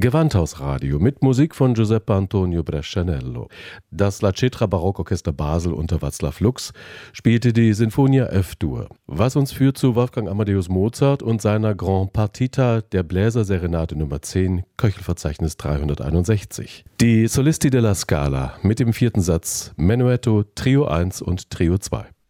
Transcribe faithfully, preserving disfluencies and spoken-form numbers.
Gewandhausradio mit Musik von Giuseppe Antonio Brescianello. Das La Cetra Barockorchester Basel unter Václav Lux spielte die Sinfonia F-Dur, was uns führt zu Wolfgang Amadeus Mozart und seiner Grand Partita der Bläserserenade Nummer zehn, Köchelverzeichnis dreihunderteinundsechzig. Die Solisti della Scala mit dem vierten Satz, Menuetto, Trio eins und Trio zwei.